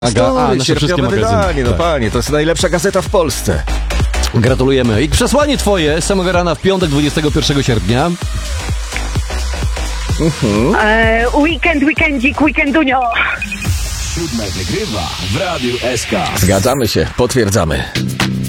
Nasze wszystkie sierpniowe magazyny. wydanie, no Tak. panie, to jest najlepsza gazeta w Polsce. Gratulujemy. I przesłanie twoje z samego rana w piątek 21 sierpnia. Weekendzik, weekendunio. 7 wygrywa w Radiu SK. Zgadzamy się, potwierdzamy.